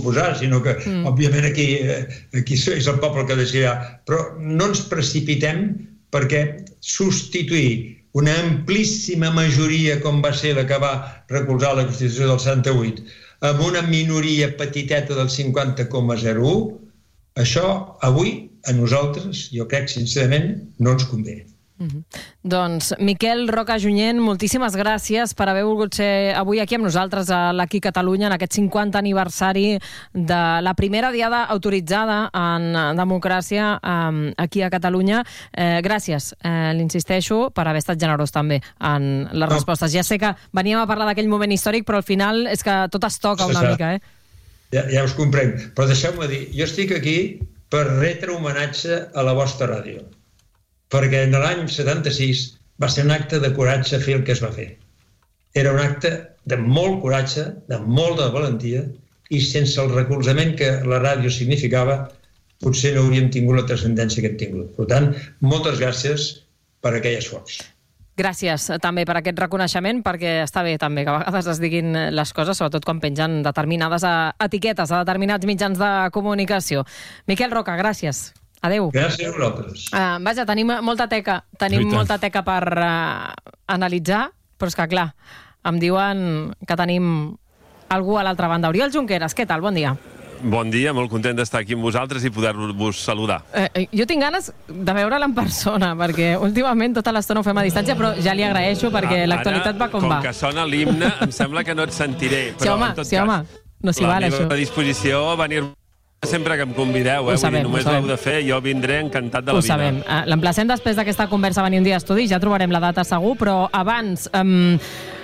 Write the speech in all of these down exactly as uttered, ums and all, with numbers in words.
oposar, sinó que, mm. òbviament, aquí, aquí és el poble que decidirà. Però no ens precipitem perquè substituir una amplíssima majoria, com va ser la que va recolzar la Constitució del setanta-vuit, amb una minoria petiteta del cinquanta coma zero u, això avui a nosaltres, jo crec sincerament, no ens convé. Mm-hmm. Doncs Miquel Roca Junyent, moltíssimes gràcies per haver volgut ser avui aquí amb nosaltres a l'Aquí Catalunya en aquest cinquanta aniversari de la primera diada autoritzada en democràcia eh, aquí a Catalunya. Eh, gràcies, eh, l'insisteixo, per haver estat generós també en les no. respostes. Ja sé que veníem a parlar d'aquell moment històric, però al final és que tot es toca una sí, mica, eh? Ja, ja us comprenc, però deixeu-me dir, jo estic aquí per retre homenatge a la vostra ràdio, perquè en l'any setanta-sis va ser un acte de coratge fer el que es va fer. Era un acte de molt coratge, de molta valentia, i sense el recolzament que la ràdio significava, potser no hauríem tingut la transcendència que hem tingut. Per tant, moltes gràcies per aquell esforç. Gràcies també per aquest reconeixement, perquè està bé també que a vegades es diguin les coses, sobretot quan pengen determinades etiquetes a determinats mitjans de comunicació. Miquel Roca, gràcies. Adéu. Gràcies a vosaltres. Uh, vaja, tenim molta teca, tenim molta teca per uh, analitzar, però és que, clar, em diuen que tenim algú a l'altra banda. Oriol Junqueras, què tal? Bon dia. Bon dia, molt content d'estar aquí amb vosaltres i poder-vos saludar. Eh, jo tinc ganes de veure'l en persona, perquè últimament tota l'estona ho fem a distància, però ja li agraeixo, perquè ah, l'actualitat va com, com va. Com que sona l'himne, em sembla que no et sentiré. Però, sí, home, en tot sí, cas, home. No s'hi val, això. La meva disposició a venir sempre que em convideu, eh? Sabem, Vull dir, només l'heu de fer, jo vindré encantat de la ho vida. Ho sabem. L'emplacem després d'aquesta conversa a venir un dia a estudi, ja trobarem la data segur, però abans... Um,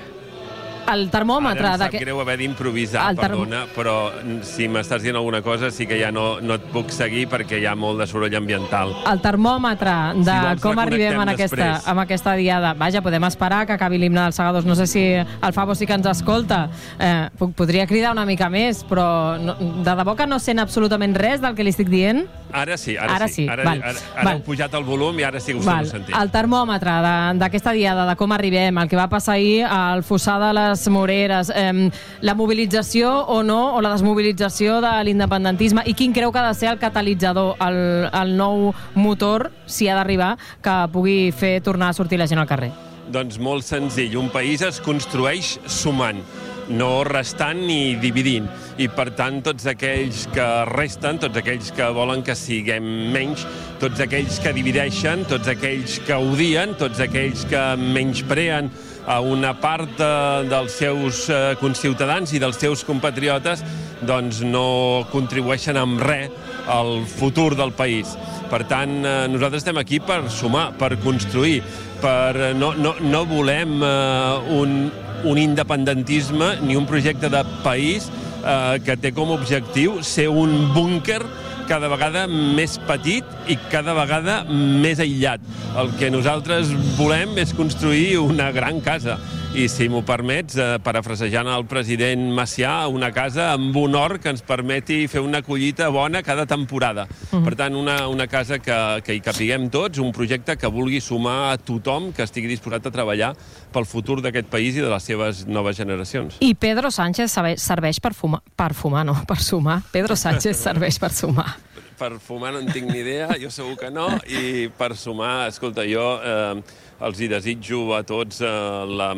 el termòmetre... Ara em sap greu haver d'improvisar, term... perdona, però si m'estàs dient alguna cosa sí que ja no, no et puc seguir perquè hi ha molt de soroll ambiental. El termòmetre de si com arribem en aquesta, en aquesta diada. Vaja, podem esperar que acabi l'himne dels Segadors. No sé si el Fabo sí que ens escolta. Eh, podria cridar una mica més, però no, de debò que no sent absolutament res del que li estic dient? Ara sí, ara, ara sí. sí. Ara, Val. ara, ara Val. heu pujat el volum i ara sí que us Val. estic sentint. El termòmetre d'aquesta diada, de com arribem, el que va passar ahir al Fossar de les Moreres, eh, la mobilització o no, o la desmobilització de l'independentisme, i quin creu que ha de ser el catalitzador, el, el nou motor, si ha d'arribar, que pugui fer tornar a sortir la gent al carrer? Doncs molt senzill. Un país es construeix sumant, no restant ni dividint. I, per tant, tots aquells que resten, tots aquells que volen que siguem menys, tots aquells que divideixen, tots aquells que odien, tots aquells que menyspreen a una part de, dels seus eh, conciutadans i dels seus compatriotes, doncs no contribueixen amb res al futur del país. Per tant, eh, nosaltres estem aquí per sumar, per construir, per no, no, no volem eh, un, un independentisme ni un projecte de país eh, que té com a objectiu ser un búnquer cada vegada més petit i cada vegada més aïllat. El que nosaltres volem és construir una gran casa. I, si m'ho permets, eh, parafrasejant el president Macià, una casa amb un hort que ens permeti fer una collita bona cada temporada. Uh-huh. Per tant, una, una casa que, que hi capiguem tots, un projecte que vulgui sumar a tothom que estigui disposat a treballar pel futur d'aquest país i de les seves noves generacions. I Pedro Sánchez serveix per fumar, per fumar, no, per sumar. Pedro Sánchez serveix per sumar. Per fumar no en tinc ni idea, jo segur que no, i per sumar, escolta, jo eh, els hi desitjo a tots eh, la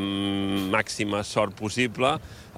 màxima sort possible.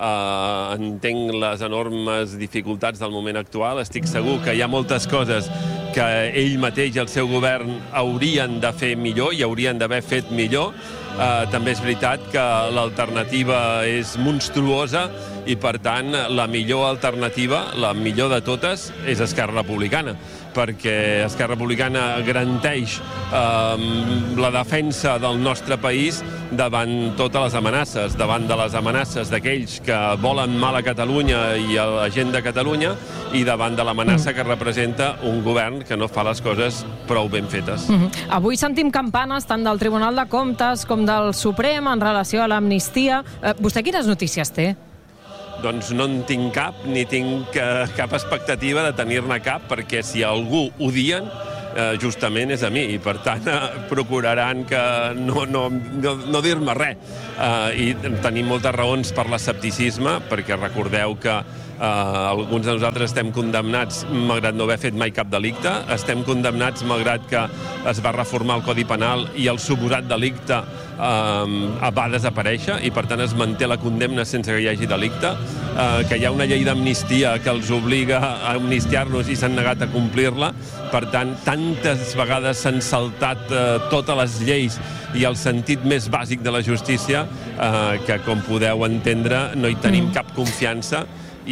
Uh, entenc les enormes dificultats del moment actual, estic segur que hi ha moltes coses que ell mateix i el seu govern haurien de fer millor i haurien d'haver fet millor. Uh, també és veritat que l'alternativa és monstruosa i, per tant, la millor alternativa, la millor de totes, és Esquerra Republicana, perquè Esquerra Republicana garanteix eh, la defensa del nostre país davant totes les amenaces, davant de les amenaces d'aquells que volen mal a Catalunya i a la gent de Catalunya i davant de l'amenaça que representa un govern que no fa les coses prou ben fetes. Mm-hmm. Avui sentim campanes tant del Tribunal de Comptes com del Suprem en relació a l'amnistia. Eh, vostè quines notícies té? Doncs no en tinc cap, ni tinc eh, cap expectativa de tenir-ne cap, perquè si algú odien, eh, justament és a mi, i per tant eh, procuraran que no, no, no, no dir-me res. eh, i tenim moltes raons per l'escepticisme, perquè recordeu que eh, alguns de nosaltres estem condemnats malgrat no haver fet mai cap delicte, estem condemnats malgrat que es va reformar el Codi Penal i el suposat delicte eh, va desaparèixer i per tant es manté la condemna sense que hi hagi delicte, eh, que hi ha una llei d'amnistia que els obliga a amnistiar-nos i s'han negat a complir-la. Per tant, tantes vegades s'han saltat eh, totes les lleis i el sentit més bàsic de la justícia eh, que, com podeu entendre, no hi tenim mm. cap confiança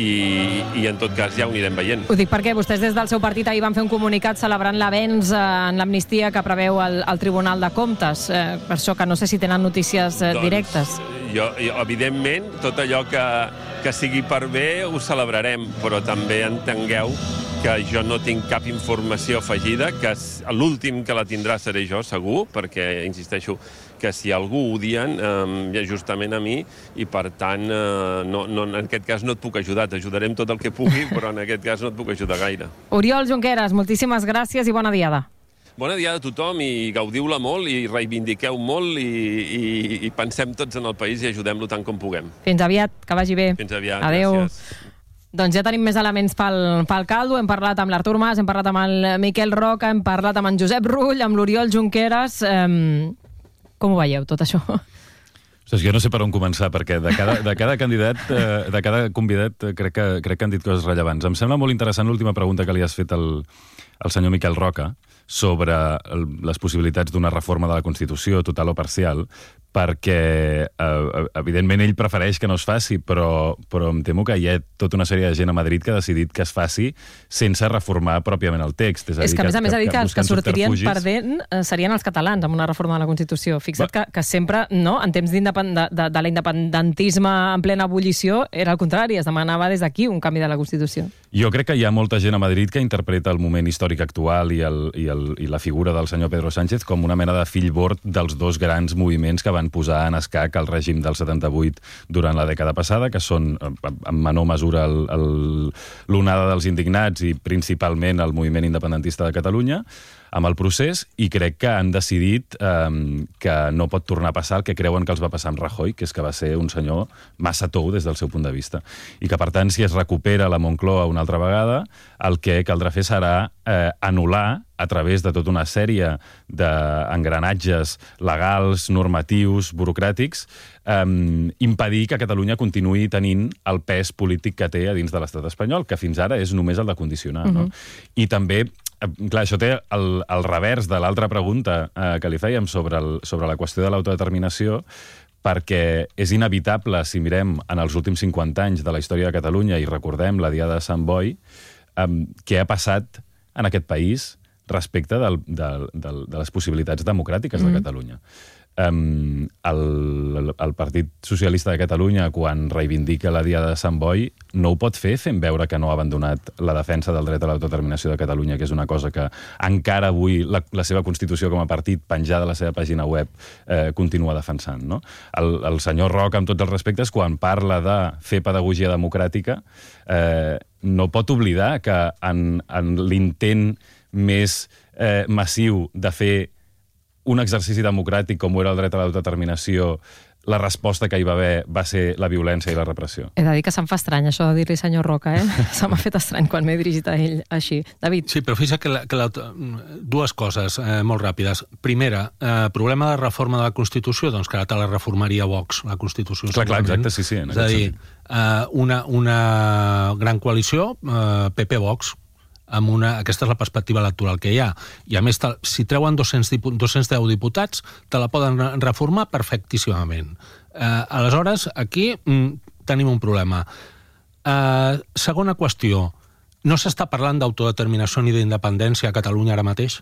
i, i en tot cas ja ho anirem veient. Ho dic perquè vostès des del seu partit ahir van fer un comunicat celebrant l'avenç en l'amnistia que preveu el, el Tribunal de Comptes, eh, per això que no sé si tenen notícies eh, doncs, directes. Jo, jo, evidentment, tot allò que, que sigui per bé ho celebrarem, però també entengueu que jo no tinc cap informació afegida, que l'últim que la tindrà seré jo, segur, perquè, insisteixo, que si algú odien, eh, justament a mi, i per tant, eh, no, no, en aquest cas no et puc ajudar, t'ajudarem tot el que pugui, però en aquest cas no et puc ajudar gaire. Oriol Junqueras, moltíssimes gràcies i bona diada. Bona diada a tothom i gaudiu-la molt i reivindiqueu molt i, i, i pensem tots en el país i ajudem-lo tant com puguem. Fins aviat, que vagi bé. Fins aviat, adéu. Gràcies. Doncs ja tenim més elements pel, pel caldo. Hem parlat amb l'Artur Mas, hem parlat amb el Miquel Roca, hem parlat amb en Josep Rull, amb l'Oriol Junqueras. Um, com ho veieu, tot això? Ostres, jo no sé per on començar, perquè de cada, de cada candidat, de cada convidat, crec que, crec que han dit coses rellevants. Em sembla molt interessant l'última pregunta que li has fet al, al senyor Miquel Roca sobre el, les possibilitats d'una reforma de la Constitució, total o parcial, perquè, eh, evidentment, ell prefereix que no es faci, però, però em temo que hi ha tota una sèrie de gent a Madrid que ha decidit que es faci sense reformar pròpiament el text. És, a dir, és que, a més a més, ha dit que els que sortirien perdent eh, serien els catalans amb una reforma de la Constitució. Fixa't que, que sempre, no, en temps de, de, de l'independentisme en plena ebullició, era el contrari, es demanava des d'aquí un canvi de la Constitució. Jo crec que hi ha molta gent a Madrid que interpreta el moment històric actual i, el, i, el, i la figura del senyor Pedro Sánchez com una mena de fill bord dels dos grans moviments que van posar en escac el règim del setanta-vuit durant la dècada passada, que són, en menor mesura, l'onada dels indignats i principalment el moviment independentista de Catalunya, amb el procés, i crec que han decidit eh, que no pot tornar a passar el que creuen que els va passar amb Rajoy, que és que va ser un senyor massa tou des del seu punt de vista. I que, per tant, si es recupera la Moncloa una altra vegada, el que caldrà fer serà eh, anul·lar a través de tota una sèrie d'engranatges legals, normatius, burocràtics, eh, impedir que Catalunya continuï tenint el pes polític que té a dins de l'estat espanyol, que fins ara és només el de condicionar. Uh-huh. No? I també, eh, clar, això té el, el revers de l'altra pregunta eh, que li fèiem sobre, el, sobre la qüestió de l'autodeterminació, perquè és inevitable, si mirem en els últims cinquanta anys de la història de Catalunya i recordem la Diada de Sant Boi, eh, què ha passat en aquest país respecte del, del, del, de les possibilitats democràtiques mm. de Catalunya. Um, el, el Partit Socialista de Catalunya, quan reivindica la Diada de Sant Boi, no ho pot fer fent veure que no ha abandonat la defensa del dret a l'autodeterminació de Catalunya, que és una cosa que encara avui la, la seva Constitució com a partit, penjada a la seva pàgina web, eh, continua defensant. No? El, el senyor Roca, amb tots els respectes, quan parla de fer pedagogia democràtica, eh, no pot oblidar que en, en l'intent més eh, massiu de fer un exercici democràtic com era el dret a l'autodeterminació, la resposta que hi va haver va ser la violència i la repressió. He de dir que se'm fa estrany això de dir-li senyor Roca, eh? Se m'ha fet estrany quan m'he dirigit a ell així. David. Sí, però fixa't que, la, que la, dues coses eh, molt ràpides. Primera, eh, problema de reforma de la Constitució, doncs que ara te la reformaria Vox, la Constitució. Clar, clar, exacte, sí, sí. És a dir, eh, una, una gran coalició, eh, P P-Vox, amb una, aquesta és la perspectiva electoral que hi ha. I a més, si treuen dos-cents deu diputats, te la poden reformar perfectíssimament. Eh, aleshores, aquí mm, tenim un problema. Eh, segona qüestió, no s'està parlant d'autodeterminació ni d'independència a Catalunya ara mateix?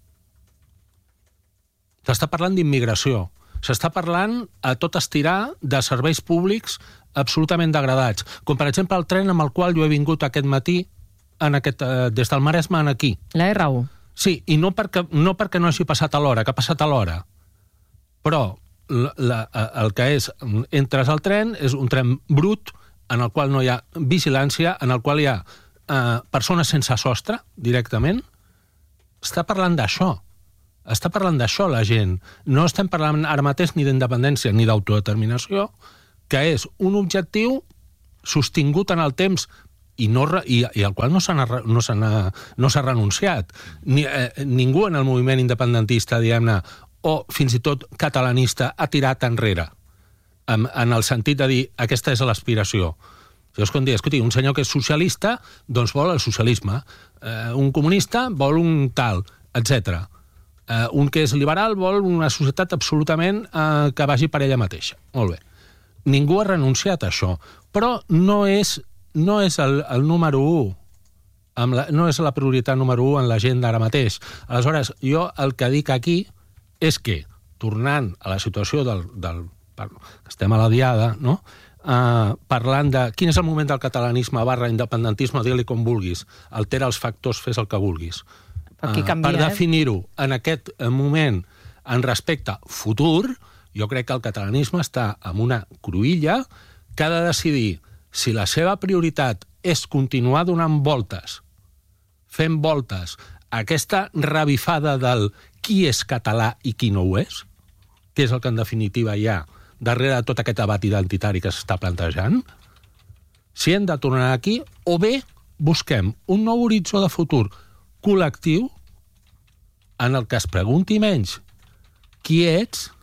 S'està parlant d'immigració. S'està parlant a tot estirar de serveis públics absolutament degradats, com per exemple el tren amb el qual jo he vingut aquest matí en aquest, eh, des del Maresme en aquí. La erra u. Sí, i no perquè, no perquè no hagi passat a l'hora, que ha passat a l'hora. Però la, la, el que és, entres al tren, és un tren brut, en el qual no hi ha vigilància, en el qual hi ha eh, persones sense sostre, directament. Està parlant d'això. Està parlant d'això la gent. No estem parlant ara mateix ni d'independència ni d'autodeterminació, que és un objectiu sostingut en el temps i, no, i, i al qual no s'ha no no renunciat. Ni, eh, ningú en el moviment independentista, diguem-ne, o fins i tot catalanista, ha tirat enrere, en, en el sentit de dir aquesta és l'aspiració. Si és com dir, escolti, un senyor que és socialista, doncs vol el socialisme. Eh, un comunista vol un tal, etcètera. Eh, un que és liberal vol una societat absolutament eh, que vagi per ella mateixa. Molt bé. Ningú ha renunciat a això, però no és, no és el, el número u, amb la, no és la prioritat número u en l'agenda ara mateix. Aleshores, jo el que dic aquí és que, tornant a la situació del... del estem a la diada, no?, Uh, parlant de quin és el moment del catalanisme barra independentisme, digue-li com vulguis, altera els factors, fes el que vulguis. Uh, canvia, per eh? definir-ho en aquest moment en respecte futur, jo crec que el catalanisme està en una cruïlla que ha de decidir si la seva prioritat és continuar donant voltes, fent voltes, aquesta revifada del qui és català i qui no ho és, que és el que en definitiva hi ha darrere de tot aquest debat identitari que s'està plantejant, si hem de tornar aquí, o bé busquem un nou horitzó de futur col·lectiu en el que es pregunti menys qui ets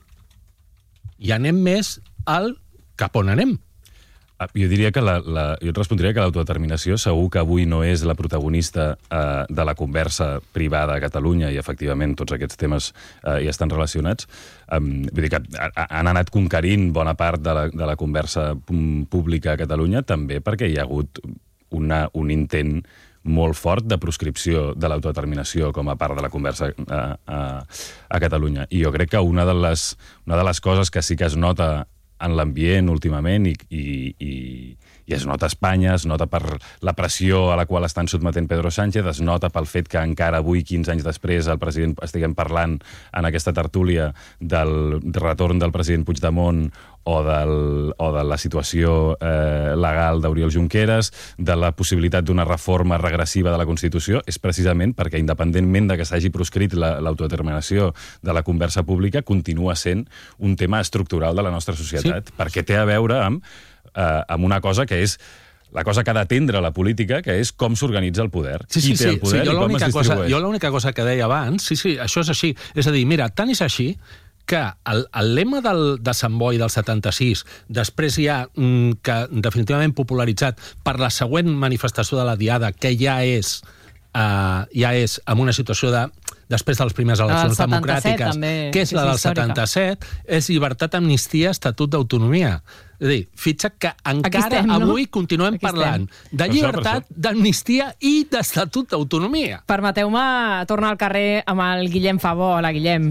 i anem més al cap on anem. Jo diria que la, la, jo et respondria que l'autodeterminació segur que avui no és la protagonista eh, de la conversa privada a Catalunya, i efectivament tots aquests temes eh, hi estan relacionats. Um, vull dir que han anat conquerint bona part de la, de la conversa pública a Catalunya, també perquè hi ha hagut una, un intent molt fort de proscripció de l'autodeterminació com a part de la conversa a, a, a Catalunya. I jo crec que una de les, una de les coses que sí que es nota en l'ambient últimament i, i, i, i es nota a Espanya, es nota per la pressió a la qual estan sotmetent Pedro Sánchez, es nota pel fet que encara avui, quinze anys després, el president estiguem parlant en aquesta tertúlia del retorn del president Puigdemont o, del, o de la situació eh, legal d'Oriol Junqueras, de la possibilitat d'una reforma regressiva de la Constitució, és precisament perquè, independentment de que s'hagi proscrit l'autodeterminació de la conversa pública, continua sent un tema estructural de la nostra societat, sí, perquè té a veure amb, eh, amb una cosa que és la cosa que ha d'atendre la política, que és com s'organitza el poder. Sí, sí, qui té el poder sí, sí, i com es distribueix. Cosa, jo l'única cosa que deia abans, sí, sí, això és així. És a dir, mira, tant és així que el, el lema del, de Sant Boi del setanta-sis, després hi ha, mm, que definitivament popularitzat per la següent manifestació de la Diada, que ja és, uh, ja és en una situació de després de les primeres eleccions democràtiques, també, que és la del setanta-set, és llibertat, amnistia, estatut d'autonomia. És a dir, fitxa que encara estem, avui no? continuem Aquí parlant estem. de llibertat, d'amnistia i d'estatut d'autonomia. Permeteu-me tornar al carrer amb el Guillem Favó. Hola, Guillem.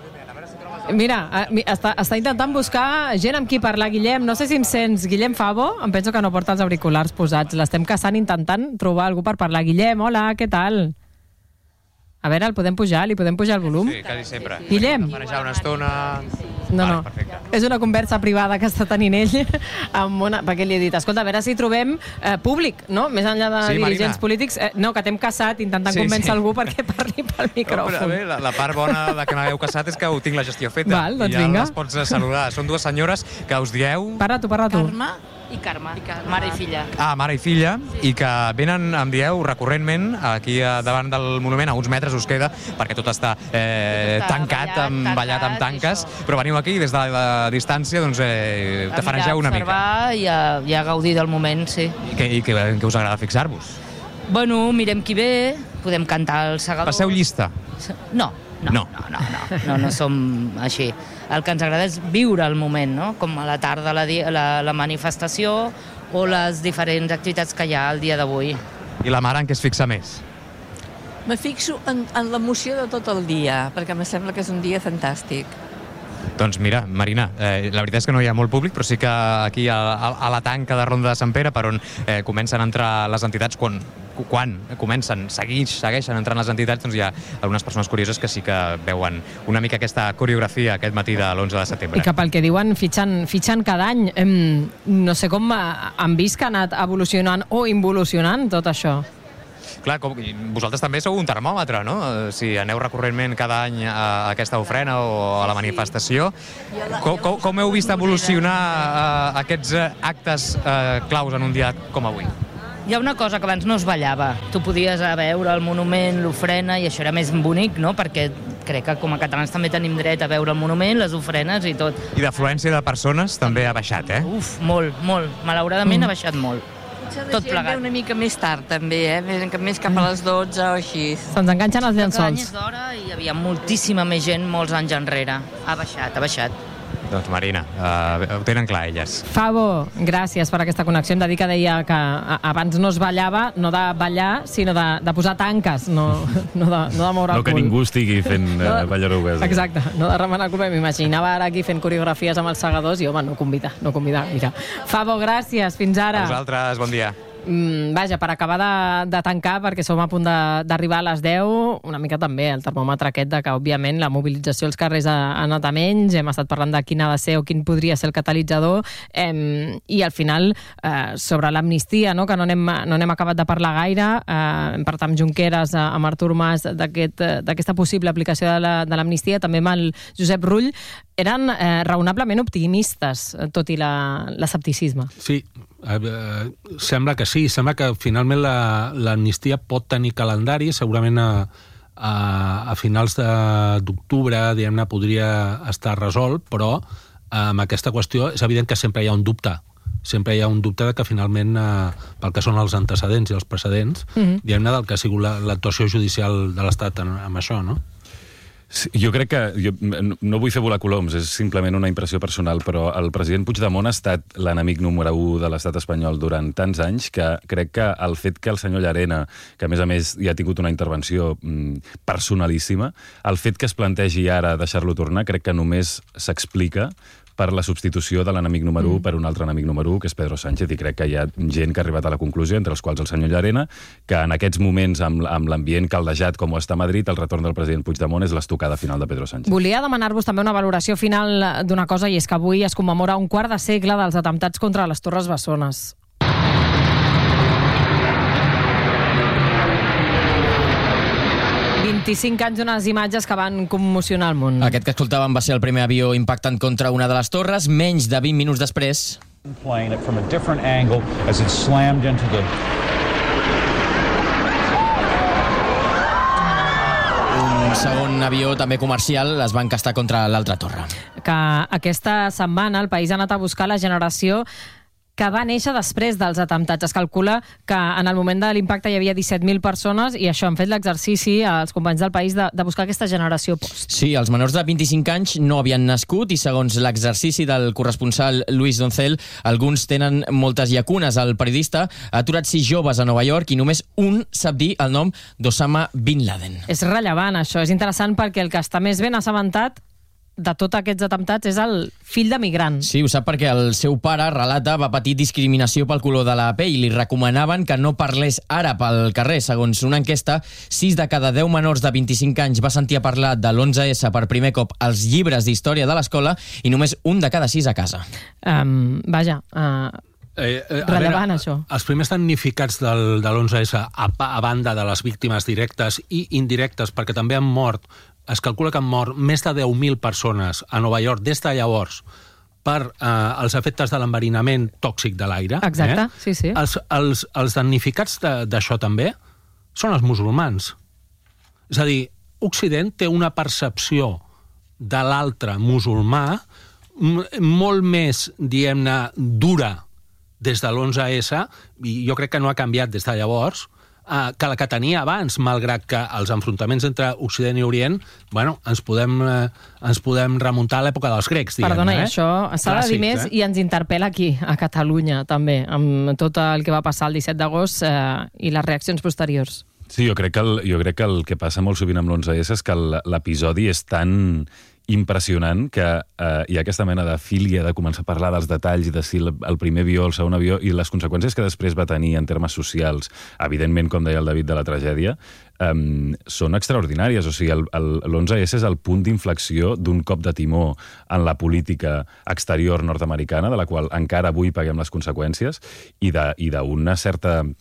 Mira, està, està intentant buscar gent amb qui parlar, Guillem. No sé si em sents, Guillem Favó. Em penso que no porta els auriculars posats. L'estem caçant intentant trobar algú per parlar. Guillem, hola, què tal? A veure, el podem pujar? Li podem pujar el volum? Sí, quasi sempre. Guillem? Manejar una estona... No, vale, no. Perfecte. És una conversa privada que està tenint ell amb una... perquè li he dit, escolta, a veure si trobem eh, públic, no? Més enllà de sí, dirigents Marina. polítics. Eh, no, que t'hem caçat intentant sí, convèncer sí. algú perquè parli pel micròfon. No, bé, la, la part bona de que m'hagueu caçat és que ho tinc la gestió feta. Val, doncs I ja vinga. les pots saludar. Són dues senyores que us dieu... Parla tu, parla tu. Carme i Carme, mare i filla. Ah, mare i filla, sí. I que venen, em dieu, recurrentment, aquí davant del monument, a uns metres us queda, perquè tot està, eh, tot està tancat, ballat, amb, ballat amb tanques, sí. Però veniu aquí, des de la distància, doncs, eh, tafanegeu una mica. I a, i a gaudir del moment, sí. I què, i què, què us agrada fixar-vos? Bueno, mirem qui ve, podem cantar el segador... Passeu llista? No. No, no, no, no, no, no, no som així. El que ens agrada és viure el moment, no? Com a la tarda la, la, la manifestació o les diferents activitats que hi ha el dia d'avui. I la mare en què es fixa més? Me fixo en, en l'emoció de tot el dia, perquè em sembla que és un dia fantàstic. Doncs mira, Marina, eh, la veritat és que no hi ha molt públic, però sí que aquí a, a, a la tanca de Ronda de Sant Pere, per on eh, comencen a entrar les entitats, quan, quan comencen, seguix, segueixen entrant les entitats, doncs hi ha algunes persones curioses que sí que veuen una mica aquesta coreografia aquest matí de l'onze de setembre. I que pel que diuen fitxen, fitxen cada any. Em, no sé com han vist que ha anat evolucionant o involucionant tot això. Clar, com, vosaltres també sou un termòmetre, no? Si aneu recurrentment cada any a aquesta ofrena o a la manifestació, com, com, com heu vist evolucionar uh, aquests actes uh, claus en un dia com avui? Hi ha una cosa que abans no es ballava. Tu podies veure el monument, l'ofrena, i això era més bonic, no? Perquè crec que com a catalans també tenim dret a veure el monument, les ofrenes i tot. I d'afluència de persones també ha baixat, eh? Uf, molt, molt. Malauradament mm. ha baixat molt. Tot plegat. Una mica més tard, també, eh? Més, més cap a les dotze o així. Se'ns enganxen els llençols. Cada any és d'hora i hi havia moltíssima més gent molts anys enrere. Ha baixat, ha baixat. Doncs Marina, uh, ho tenen clar elles. Favo, gràcies per aquesta connexió. Hem de dir que deia que abans no es ballava, no de ballar, sinó de, de posar tanques, no, no, de, no de moure el cul. No que ningú estigui fent no de, uh, ballarugues. Exacte, no de remenar el cul. M'imaginava ara aquí fent coreografies amb els segadors i, home, no convida, no convida. Mira. Favo, gràcies, fins ara. A vosaltres, bon dia. Mm, vaja, per acabar de, de tancar, perquè som a punt d'arribar a les deu, una mica també el termòmetre aquest de que, òbviament, la mobilització als carrers ha, ha anat a menys, hem estat parlant de quin ha de ser o quin podria ser el catalitzador, eh, i al final, eh, sobre l'amnistia, no?, que no n'hem no n'hem acabat de parlar gaire, eh, hem parlat amb Junqueras, amb Artur Mas, d'aquesta aquest, possible aplicació de l'amnistia, la, també amb el Josep Rull, eren eh, raonablement optimistes, tot i l'escepticisme. Sí, eh, sembla que sí, sembla que finalment l'amnistia la, pot tenir calendari, segurament a, a, a finals d'octubre, diguem-ne, podria estar resolt, però amb aquesta qüestió és evident que sempre hi ha un dubte. Sempre hi ha un dubte de que finalment, eh, pel que són els antecedents i els precedents, mm-hmm. diguem-ne, del que ha sigut l'actuació la, judicial de l'Estat amb això, no? Sí, jo crec que, jo no vull fer volar coloms, és simplement una impressió personal, però el president Puigdemont ha estat l'enemic número u de l'estat espanyol durant tants anys que crec que el fet que el senyor Llarena, que a més a més ja ha tingut una intervenció personalíssima, el fet que es plantegi ara deixar-lo tornar, crec que només s'explica per la substitució de l'enemic número u mm. per un altre enemic número u, que és Pedro Sánchez, i crec que hi ha gent que ha arribat a la conclusió, entre els quals el senyor Llarena, que en aquests moments, amb, amb l'ambient caldejat com ho està a Madrid, el retorn del president Puigdemont és l'estocada final de Pedro Sánchez. Volia demanar-vos també una valoració final d'una cosa, i és que avui es commemora un quart de segle dels atemptats contra les Torres Bessones. vint-i-cinc anys, unes imatges que van commocionar el món. Aquest que escoltàvem va ser el primer avió impactant contra una de les torres, menys de vint minuts després. From a different angle as it slammed into the Un segon avió, també comercial, es va encastar contra l'altra torre. Que aquesta setmana el país ha anat a buscar la generació que va néixer després dels atemptats. Es calcula que en el moment de l'impacte hi havia disset mil persones i això han fet l'exercici als companys del país de, de buscar aquesta generació post. Sí, els menors de vint-i-cinc anys no havien nascut i segons l'exercici del corresponsal Luis Doncel, alguns tenen moltes llacunes. El periodista ha aturat sis joves a Nova York i només un sap dir el nom d'Osama Bin Laden. És rellevant això, és interessant perquè el que està més ben assabentat de tots aquests atemptats és el fill de migrant. Sí, ho sap perquè el seu pare, relata, va patir discriminació pel color de la pell. Li recomanaven que no parlés àrab al carrer. Segons una enquesta, sis de cada deu menors de vint-i-cinc anys va sentir a parlar de l'onze esse per primer cop als llibres d'història de l'escola i només un de cada sis a casa. Um, vaja... Uh... Eh, eh, rellevant, veure, això. Els primers damnificats del, de l'onze esse, a, a banda de les víctimes directes i indirectes, perquè també han mort, es calcula que han mort més de deu mil persones a Nova York des de llavors per eh, els efectes de l'enverinament tòxic de l'aire. Exacte, eh? sí, sí. Els, els, els damnificats d'això també són els musulmans. És a dir, Occident té una percepció de l'altre musulmà molt més, diguem-ne, dura des de l'onze esse, i jo crec que no ha canviat des de llavors, eh, que la que tenia abans, malgrat que els enfrontaments entre Occident i Orient, bueno, ens podem, eh, ens podem remuntar a l'època dels grecs, diguem. Perdona, eh? això s'ha de dir més, eh? I ens interpel·la aquí, a Catalunya, també, amb tot el que va passar el disset d'agost eh, i les reaccions posteriors. Sí, jo crec que el, jo crec que el que passa molt sovint amb l'onze esse és que l'episodi és tan impressionant que eh, hi ha aquesta mena de filia de començar a parlar dels detalls i de si el, el primer avió, el segon avió i les conseqüències que després va tenir en termes socials, evidentment, com deia el David, de la tragèdia, eh, són extraordinàries. O sigui, l'onze esse és el punt d'inflexió d'un cop de timó en la política exterior nord-americana, de la qual encara avui paguem les conseqüències, i d'una certa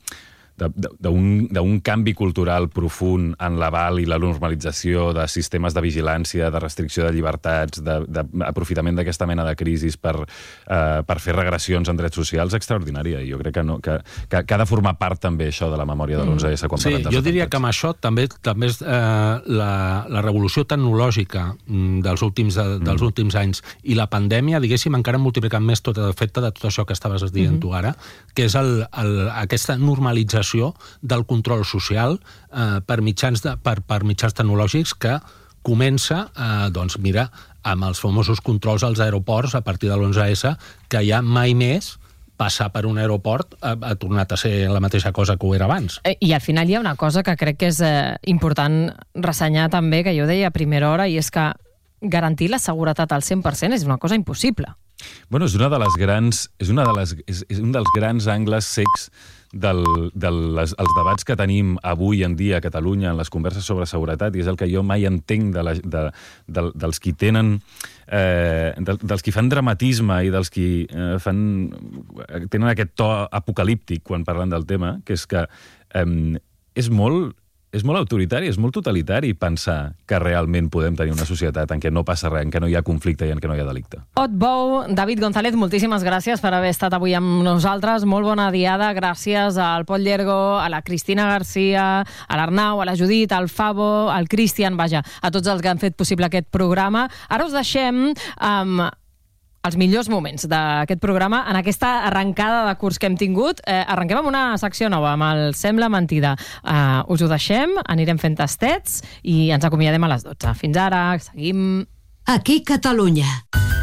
d'un canvi cultural profund en l'aval i la normalització de sistemes de vigilància, de restricció de llibertats, d'aprofitament d'aquesta mena de crisis per, eh, per fer regressions en drets socials extraordinària. I jo crec que, no, que, que, que ha de formar part també això de la memòria de l'onze essa. Quan sí, jo diria que amb això també també és eh, la, la revolució tecnològica dels últims, dels mm. últims anys i la pandèmia, diguéssim, encara han multiplicat més tot l'efecte de tot això que estaves dient mm-hmm. tu ara, que és el, el, aquesta normalització del control social eh, per, mitjans de, per, per mitjans tecnològics que comença, eh, doncs mira, amb els famosos controls als aeroports a partir de l'onze essa, que ja mai més passar per un aeroport ha, ha tornat a ser la mateixa cosa que ho era abans. I al final hi ha una cosa que crec que és eh, important ressenyar també, que jo deia a primera hora, i és que garantir la seguretat al cent per cent és una cosa impossible. Bueno, és una de les grans... És, una de les, és, és un dels grans angles cecs del, del, les, els debats que tenim avui en dia a Catalunya en les converses sobre seguretat, i és el que jo mai entenc de la, de, de, dels qui tenen... Eh, de, dels qui fan dramatisme i dels qui eh, fan, tenen aquest to apocalíptic quan parlen del tema, que és que eh, és molt... És molt autoritari, és molt totalitari pensar que realment podem tenir una societat en què no passa res, en què no hi ha conflicte i en què no hi ha delicte. Ot Bou, David González, moltíssimes gràcies per haver estat avui amb nosaltres. Molt bona diada. Gràcies al Pol Llergo, a la Cristina Garcia, a l'Arnau, a la Judit, al Fabo, al Cristian, vaja, a tots els que han fet possible aquest programa. Ara us deixem amb... Um, els millors moments d'aquest programa en aquesta arrencada de curs que hem tingut. Eh, arrenquem amb una secció nova, amb el Sembla Mentida. Eh, us ho deixem, anirem fent tastets i ens acomiadem a les dotze. Fins ara, seguim... Aquí Catalunya.